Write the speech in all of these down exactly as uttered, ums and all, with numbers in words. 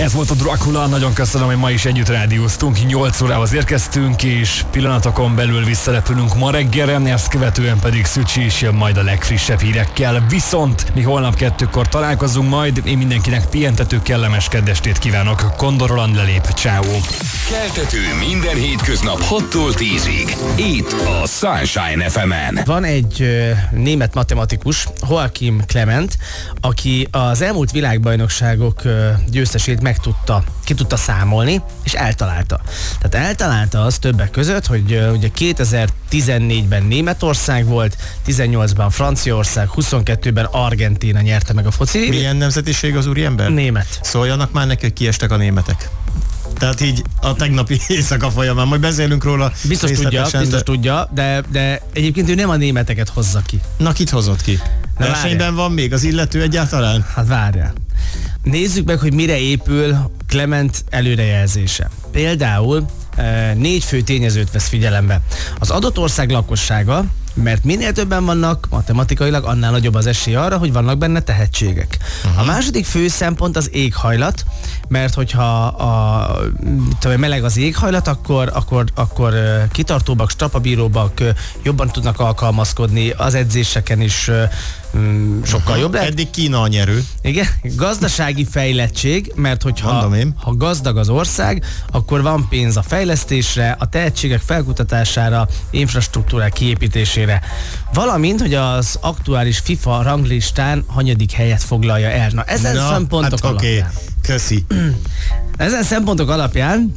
Ez volt a Dracula, nagyon köszönöm, hogy ma is együtt rádióztunk, nyolc órához érkeztünk, és pillanatokon belül visszarepülünk ma reggelre, ezt követően pedig Szücsi is jön majd a legfrissebb hírekkel. Viszont mi holnap kettőkor találkozunk majd, én mindenkinek pihentető kellemes kedvestét kívánok. Kondor Roland lelép, ciao. Keltető minden hétköznap hattól tízig. Itt a Sunshine ef emen. Van egy ö, német matematikus, Joachim Clement, aki az elmúlt világbajnokságok ö, győztesét meg tudta, ki tudta számolni, és eltalálta. Tehát eltalálta az többek között, hogy ö, ugye kétezer-tizennégyben Németország volt, tizennyolcban Franciaország, huszonkettőben Argentína nyerte meg a foci. Milyen nemzetiség az úriember? Német. Szóljanak már neki, hogy kiestek a németek. Tehát így a tegnapi éjszaka folyamán, majd beszélünk róla. Biztos tudja, biztos de... tudja, de, de egyébként ő nem a németeket hozza ki. Na, kit hozott ki? Na, versenyben van még az illető egyáltalán? Hát várjál. Nézzük meg, hogy mire épül Clement előrejelzése. Például négy fő tényezőt vesz figyelembe. Az adott ország lakossága, mert minél többen vannak matematikailag, annál nagyobb az esély arra, hogy vannak benne tehetségek. Uh-huh. A második fő szempont az éghajlat, mert hogyha a, tudom, meleg az éghajlat, akkor, akkor, akkor kitartóbbak, strapabíróbbak, jobban tudnak alkalmazkodni, az edzéseken is mm, sokkal uh-huh. jobb lehet. Eddig Kína a nyerő. Igen, gazdasági fejlettség, mert hogyha ha gazdag az ország, akkor van pénz a fejlesztésre, a tehetségek felkutatására, infrastruktúrák kiépítésére. Valamint, hogy az aktuális FIFA ranglistán hanyadik helyet foglalja el. Na, ezen Na, szempontok hát alapján. Okay. Köszi. Ezen szempontok alapján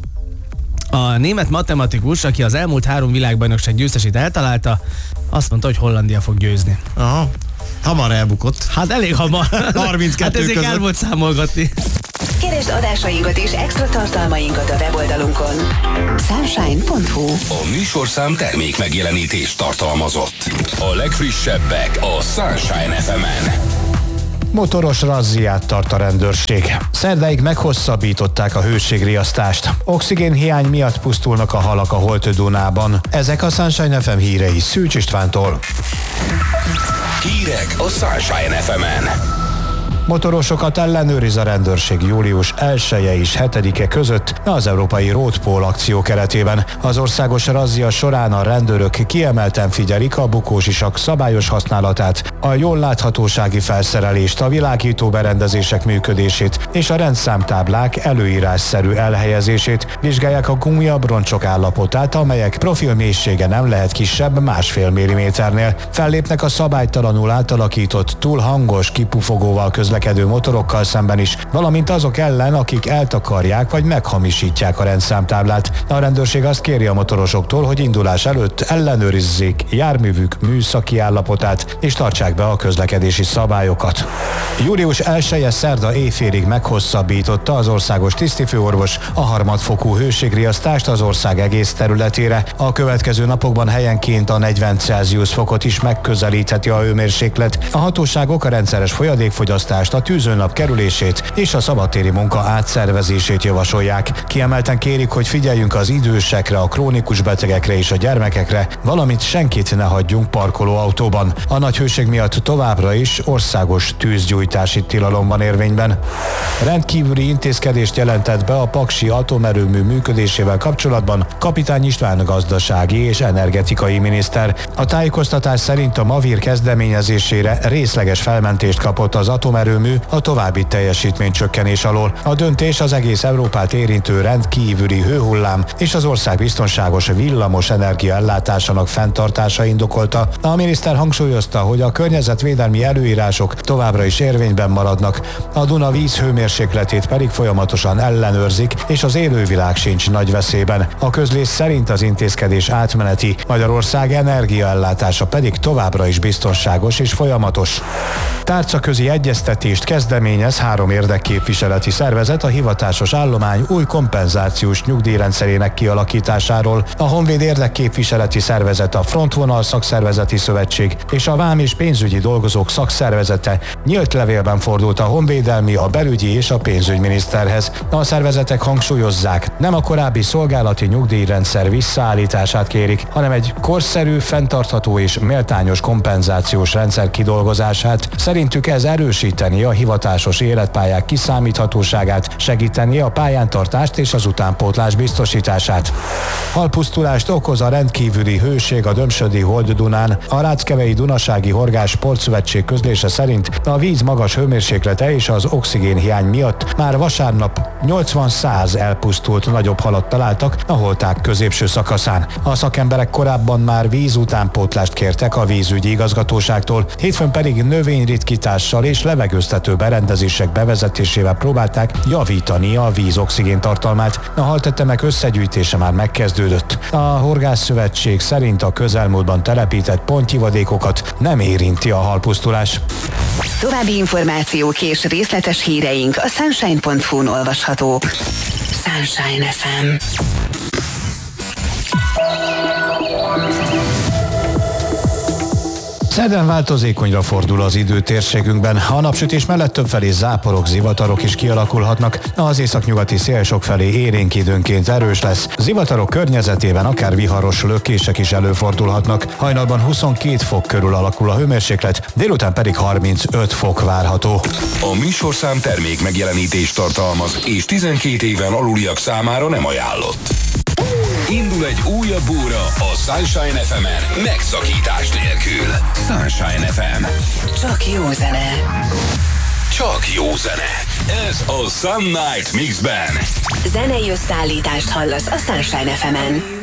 a német matematikus, aki az elmúlt három világbajnokság győztesét eltalálta, azt mondta, hogy Hollandia fog győzni. Aha. Hamar elbukott. Hát elég hamar. harminckettő hát ezért között. kell volt számolgatni. Keresd adásainkat és extra tartalmainkat a weboldalunkon. sunshine pont hu. A műsorszám termék megjelenítés tartalmazott. A legfrissebbek a Sunshine ef emen. Motoros razziát tart a rendőrség. Szerdáig meghosszabbították a hőségriasztást. Oxigénhiány miatt pusztulnak a halak a Holt-Dunában. Ezek a Sunshine ef em hírei Szűcs Istvántól. Hírek a Sunshine ef emen. Motorosokat ellenőriz a rendőrség július elseje és hetedike között az Európai Road Pól akció keretében. Az országos razzia során a rendőrök kiemelten figyelik a bukósisak szabályos használatát, a jól láthatósági felszerelést, a világító berendezések működését és a rendszámtáblák előírásszerű elhelyezését, vizsgálják a gumiabroncsok állapotát, amelyek profilmélysége nem lehet kisebb másfél milliméternél. Fellépnek a szabálytalanul átalakított, túl hangos kipufogóval közlekedő motorokkal szemben is, valamint azok ellen, akik eltakarják vagy meghamisítják a rendszámtáblát. A rendőrség azt kéri a motorosoktól, hogy indulás előtt ellenőrizzék járművük műszaki állapotát, és tartsák be a közlekedési szabályokat. július elseje szerda éjfélig meghosszabbította az országos tisztifőorvos a harmadfokú hőségriasztást az ország egész területére. A következő napokban helyenként a negyven Celsius fokot is megközelítheti a hőmérséklet. A hatóságok a rendszeres folyadékfogyasztást, a tűzőnap kerülését és a szabadtéri munka átszervezését javasolják. Kiemelten kérik, hogy figyeljünk az idősekre, a krónikus betegekre és a gyermekekre, valamint senkit ne hagyjunk parkolóautóban. A nagy hőség miatt továbbra is országos tűzgyújtási tilalom van érvényben. Rendkívüli intézkedést jelentett be a paksi atomerőmű működésével kapcsolatban kapitány István gazdasági és energetikai miniszter. A tájékoztatás szerint a Mavir kezdeményezésére részleges felmentést kapott az atomerőmű a további teljesítménycsökkenés alól. A döntés az egész Európát érintő rendkívüli hőhullám és az ország biztonságos villamos energia ellátásának fenntartása indokolta. A miniszter hangsúlyozta, hogy a környezetvédelmi előírások továbbra is érvényben maradnak, a Duna víz hőmérsékletét pedig folyamatosan ellenőrzik, és az élővilág sincs nagy veszélyben. A közlés szerint az intézkedés átmeneti, Magyarország energiaellátása pedig továbbra is biztonságos és folyamatos. Tárcaközi egyeztetést kezdeményez három érdekképviseleti szervezet a hivatásos állomány új kompenzációs nyugdíjrendszerének kialakításáról. A Honvéd érdekképviseleti szervezet, a Frontvonal szakszervezeti szövetség és a Vám és pénzügyi dolgozók szakszervezete nyílt levélben fordult a honvédelmi, a belügyi és a pénzügyminiszterhez. A szervezetek hangsúlyozzák, nem a korábbi szolgálati nyugdíjrendszer visszaállítását kérik, hanem egy korszerű, fenntartható és méltányos kompenzációs rendszer kidolgozását. Szerintük ez erősíteni erősíteni a hivatásos életpályák kiszámíthatóságát, segíteni a pályántartást és az utánpótlás biztosítását. Halpusztulást okoz a rendkívüli hőség a Dömsödi Hold-Dunán. A Ráckevei Dunasági Horgász Sportszövetség közlése szerint a víz magas hőmérséklete és az oxigénhiány miatt már vasárnap nyolcvan-száz elpusztult nagyobb halat találtak a holták középső szakaszán. A szakemberek korábban már víz utánpótlást kértek a vízügyi igazgatóságtól, hétfőn pedig növényritkítással és levegőztető berendezések bevezetésével próbálták javítani a víz oxigén tartalmát. A haltetemek összegyűjtése már megkezdődött. A Horgászszövetség szerint a közelmúltban telepített pontyivadékokat nem érinti a halpusztulás. További információk és részletes híreink a sunshine pont hu-n olvashatók. Sunshine ef em. Szerdán változékonyra fordul az idő térségünkben. A napsütés mellett többfelé záporok, zivatarok is kialakulhatnak. Az északnyugati szél sokfelé élénk időnként erős lesz. Zivatarok környezetében akár viharos lökések is előfordulhatnak. Hajnalban huszonkét fok körül alakul a hőmérséklet, délután pedig harmincöt fok várható. A műsorszám termék megjelenítést tartalmaz, és tizenkét éven aluliak számára nem ajánlott. Indul egy újabb óra a Sunshine ef emen, megszakítás nélkül. Sunshine ef em. Csak jó zene. Csak jó zene. Ez a Sun Night Mixben. Zenei összeállítást hallasz a Sunshine ef emen.